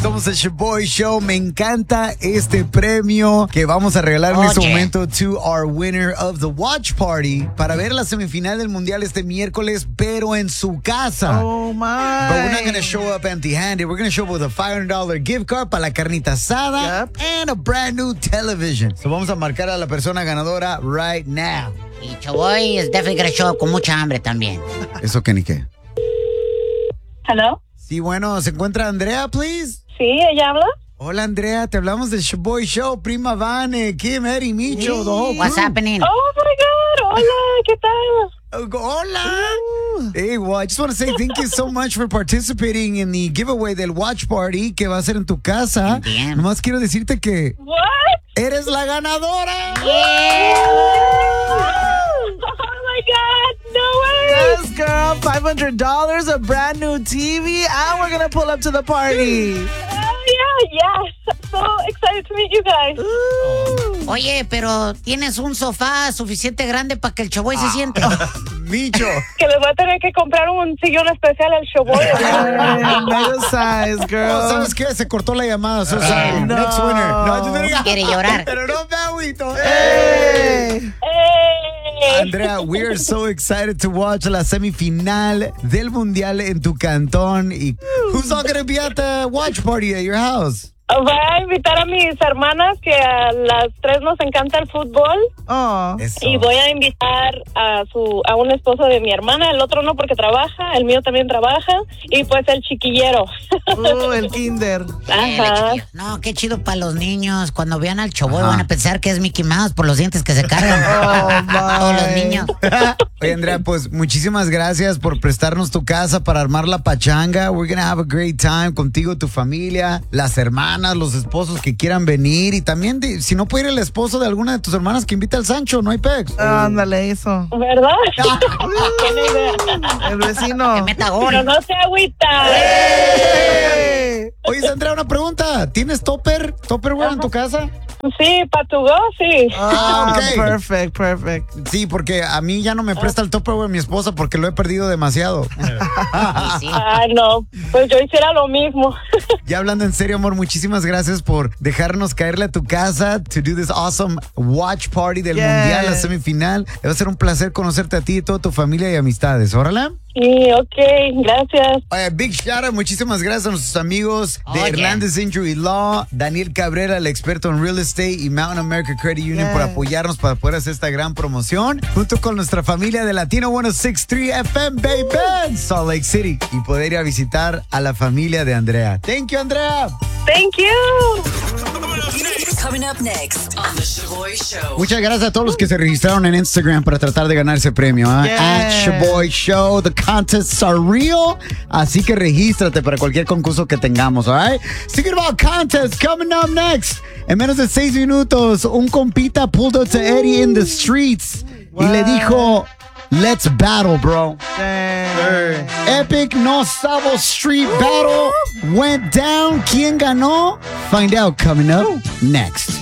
Somos el Shoboy Show. Me encanta este premio que vamos a regalar en este momento to our winner of the watch party para ver la semifinal del Mundial este miércoles, pero en su casa. Oh, my. But we're not going to show up empty-handed. We're going to show up with a $500 gift card para la carnita asada and a brand new television. So vamos a marcar a la persona ganadora right now. Y Shoboy is definitely going to show up con mucha hambre también. Eso que ni qué. Hello. Sí, bueno, ¿se encuentra Andrea, please? Sí, ella habla. Hola, Andrea, te hablamos del Shoboy Show, Prima Vane, Kim, Eddie, Micho, the whole What's crew. happening? Oh my God. Hola, ¿qué tal? Hola. Hey, well, I just want to say thank you so much for participating in the giveaway del watch party que va a ser en tu casa. Bien. Nomás quiero decirte que What? eres la ganadora. Oh my God. No way. Yes, girl. $500, a brand new TV, and we're going to pull up to the party. Oh, yeah, yes. I'm so excited to meet you guys. Oye, pero ¿tienes un sofá suficiente grande para que el Shoboy se siente? Micho. Que les voy a tener que comprar un sillón especial al Shoboy. Mega size, girl. Oh, ¿sabes qué? Se cortó la llamada. So sorry. no. Next winner. No, yo diría. Quiere llorar. Pero no me agüito. Hey. Hey. Andrea, we are so excited to watch la semifinal del Mundial en tu cantón. Y who's all going to be at the watch party at your house? Voy a invitar a mis hermanas que a las tres nos encanta el fútbol. Oh. Eso. Y voy a invitar a un esposo de mi hermana, el otro no porque trabaja, el mío también trabaja, y pues el chiquillero. El kinder. Ajá. No, qué chido para los niños. Cuando vean al Shoboy van a pensar que es Mickey Mouse por los dientes que se cargan. Todos los niños. Oye, Andrea, pues muchísimas gracias por prestarnos tu casa para armar la pachanga. We're gonna have a great time contigo, tu familia, las hermanas, los esposos que quieran venir. Y también, si no puede ir el esposo de alguna de tus hermanas, que invita al Sancho, no hay pex. Ándale, eso. ¿Verdad? Tiene idea. El vecino. Que meta gol. Pero no se agüita. Oye, Andrea, una pregunta. ¿Tienes Tupperware en tu casa? Sí, para tu go, sí. Ah, ok. Perfect. Sí, porque a mí ya no me presta el Tupperware mi esposa porque lo he perdido demasiado. Sí. Ah, no. Pues yo hiciera lo mismo. Ya hablando en serio, amor, muchísimas gracias por dejarnos caerle a tu casa to do this awesome watch party del Mundial, la semifinal. Va a ser un placer conocerte a ti y toda tu familia y amistades. Órale. Sí, ok, gracias. Big shout out, muchísimas gracias a nuestros amigos de Hernández Injury Law, Daniel Cabrera, el experto en real estate, y Mountain America Credit Union por apoyarnos para poder hacer esta gran promoción, junto con nuestra familia de Latino 106.3 FM, baby, Salt Lake City, y poder ir a visitar a la familia de Andrea. Thank you, Andrea. Thank you. Coming up next on The Shoboy Show. Muchas gracias a todos los que se registraron en Instagram para tratar de ganar ese premio. At Shoboy Show. The contests are real. Así que regístrate para cualquier concurso que tengamos, all right? Speaking about contests, coming up next. En menos de 6 minutos, un compita pulled up to Eddie in the streets y le dijo, let's battle, bro. Epic No Sabo Street Battle went down. ¿Quién ganó? Find out coming up next.